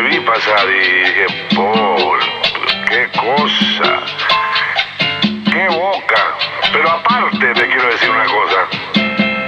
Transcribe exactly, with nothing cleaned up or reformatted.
vi pasar y dije, Paul, qué cosa, qué boca. Pero aparte te quiero decir una cosa.